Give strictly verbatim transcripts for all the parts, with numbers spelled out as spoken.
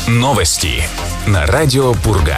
Новости на радио Пурга.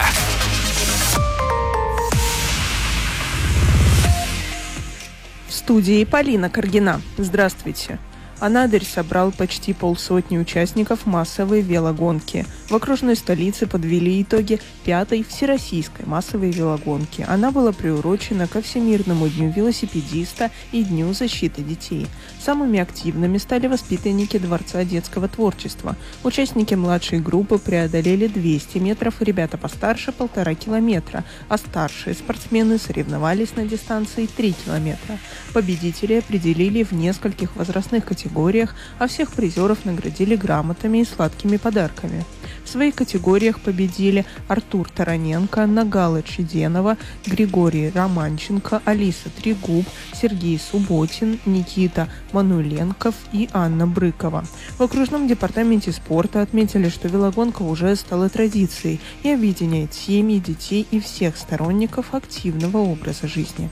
В студии Полина Каргина. Здравствуйте. Анадырь собрал почти полсотни участников массовой велогонки. В окружной столице подвели итоги пятой всероссийской массовой велогонки. Она была приурочена ко Всемирному дню велосипедиста и Дню защиты детей. Самыми активными стали воспитанники Дворца детского творчества. Участники младшей группы преодолели двести метров, ребята постарше – полтора километра, а старшие спортсмены соревновались на дистанции три километра. Победителей определили в нескольких возрастных категориях. категориях, а всех призеров наградили грамотами и сладкими подарками. В своих категориях победили Артур Тараненко, Нагала Чеденова, Григорий Романченко, Алиса Трегуб, Сергей Субботин, Никита Мануленков и Анна Брыкова. В окружном департаменте спорта отметили, что велогонка уже стала традицией и объединяет семьи, детей и всех сторонников активного образа жизни.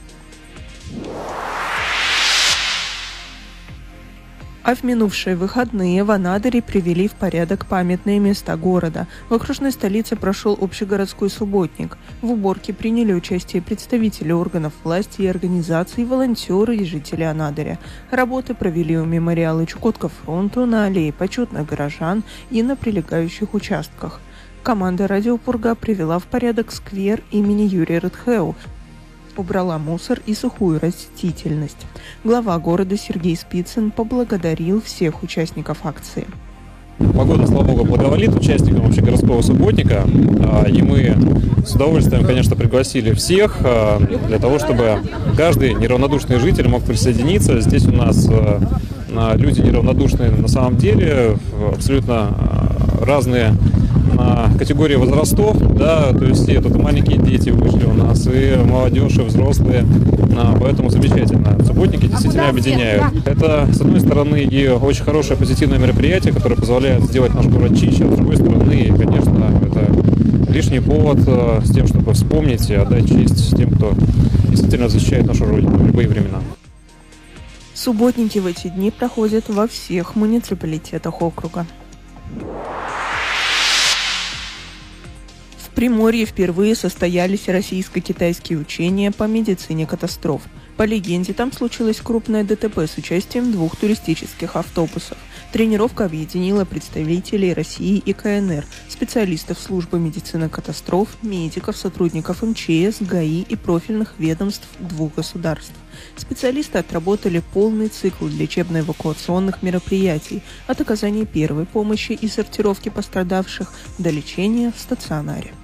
А в минувшие выходные в Анадыре привели в порядок памятные места города. В окружной столице прошел общегородской субботник. В уборке приняли участие представители органов власти и организаций, волонтеры и жители Анадыря. Работы провели у мемориала Чукотка-фронту, на аллее почетных горожан и на прилегающих участках. Команда «Радио Пурга» привела в порядок сквер имени Юрия Рытхеу, убрала мусор и сухую растительность. Глава города Сергей Спицын поблагодарил всех участников акции. Погода, слава богу, благоволит участникам общегородского субботника, и мы с удовольствием, конечно, пригласили всех для того, чтобы каждый неравнодушный житель мог присоединиться. Здесь у нас люди неравнодушные на самом деле, абсолютно разные категории возрастов, да, то есть и тут маленькие дети вышли у нас, и молодежь, и взрослые, поэтому замечательно. Субботники действительно объединяют. Это, с одной стороны, и очень хорошее позитивное мероприятие, которое позволяет сделать наш город чище, а с другой стороны, конечно, это лишний повод с тем, чтобы вспомнить и отдать честь тем, кто действительно защищает нашу Родину в любые времена. Субботники в эти дни проходят во всех муниципалитетах округа. В Приморье впервые состоялись российско-китайские учения по медицине катастроф. По легенде, там случилось крупное ДТП с участием двух туристических автобусов. Тренировка объединила представителей России и КНР, специалистов службы медицины катастроф, медиков, сотрудников эм че эс, ГАИ и профильных ведомств двух государств. Специалисты отработали полный цикл лечебно-эвакуационных мероприятий, от оказания первой помощи и сортировки пострадавших до лечения в стационаре.